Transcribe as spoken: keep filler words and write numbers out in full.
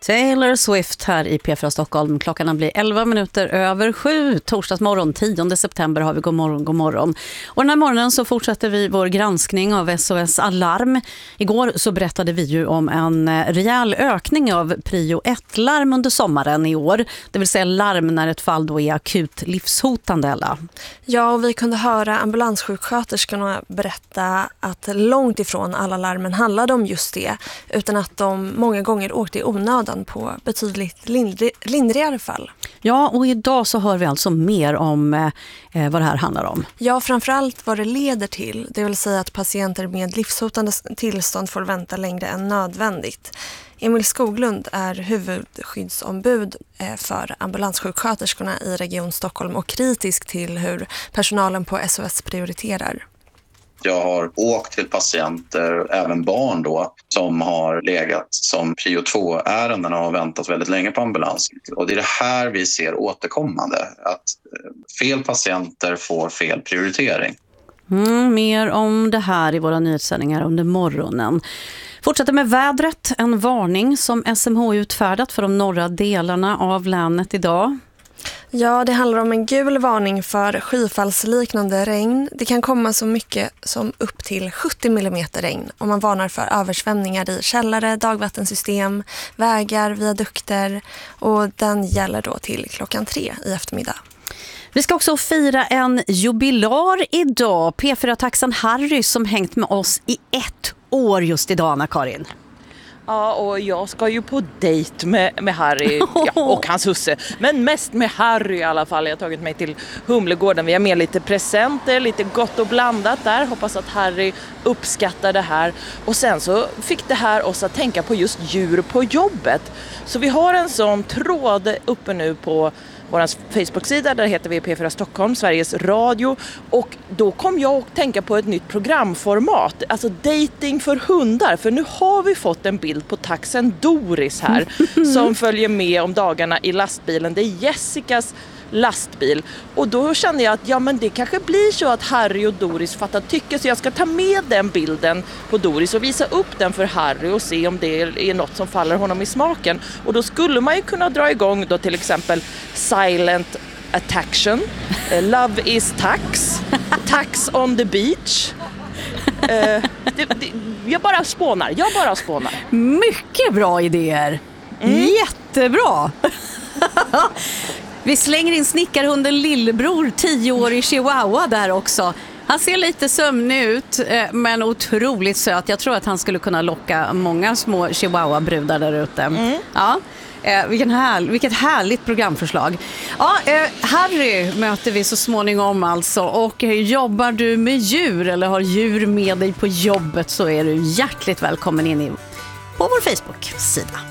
Taylor Swift här i P fyra Stockholm. Klockan blir elva minuter över sju. Torsdagsmorgon, tionde september har vi god morgon, god morgon. Och den här morgonen så fortsätter vi vår granskning av S O S Alarm. Igår så berättade vi ju om en rejäl ökning av prio ett-larm under sommaren i år. Det vill säga larm när ett fall då är akut livshotande. Eller? Ja, och vi kunde höra ambulanssjuksköterskorna berätta att långt ifrån alla larmen handlade om just det. Utan att de många gånger åkte i onödan på betydligt lindri- lindrigare fall. Ja, och idag så hör vi alltså mer om eh, vad det här handlar om. Ja, framförallt vad det leder till. Det vill säga att patienter med livshotande tillstånd får vänta längre än nödvändigt. Emil Skoglund är huvudskyddsombud för ambulanssjuksköterskorna i Region Stockholm och kritisk till hur personalen på S O S prioriterar. Jag har åkt till patienter, även barn då, som har legat som prio två-ärenden och har väntat väldigt länge på ambulans. Och det är det här vi ser återkommande, att fel patienter får fel prioritering. Mm, mer om det här i våra nyhetssändningar under morgonen. Fortsätter med vädret, en varning som S M H utfärdat för de norra delarna av länet idag. Ja, det handlar om en gul varning för skyfallsliknande regn. Det kan komma så mycket som upp till sjuttio millimeter regn om man varnar för översvämningar i källare, dagvattensystem, vägar, viadukter, och den gäller då till klockan tre i eftermiddag. Vi ska också fira en jubilar idag. P fyra-taxan Harry som hängt med oss i ett år just idag, Anna-Karin. Ja, och jag ska ju på dejt med, med Harry ja, och hans husse. Men mest med Harry i alla fall. Jag har tagit mig till Humlegården. Vi har med lite presenter, lite gott och blandat där. Hoppas att Harry uppskattar det här. Och sen så fick det här oss att tänka på just djur på jobbet. Så vi har en sån tråd uppe nu på vår Facebook-sida, där heter vi P fyra Stockholm, Sveriges Radio. Och då kom jag att tänka på ett nytt programformat, alltså dating för hundar. För nu har vi fått en bild på taxen Doris här som följer med om dagarna i lastbilen. Det är Jessicas lastbil. Och då kände jag att ja, men det kanske blir så att Harry och Doris fattar tycke, så jag ska ta med den bilden på Doris och visa upp den för Harry och se om det är något som faller honom i smaken. Och då skulle man ju kunna dra igång då till exempel Silent Attraction, Love is Tax, Tax on the Beach. uh, det, det, jag bara spånar, jag bara spånar. Mycket bra idéer. Mm. Jättebra. Vi slänger in snickarhunden Lillebror, tio år i Chihuahua där också. Han ser lite sömnig ut, men otroligt söt. Jag tror att han skulle kunna locka många små Chihuahua-brudar där ute. Mm. Ja. Eh, vilken här, vilket härligt programförslag. Ja, eh, Harry möter vi så småningom alltså. Och eh, jobbar du med djur eller har djur med dig på jobbet, så är du hjärtligt välkommen in i, på vår Facebook-sida.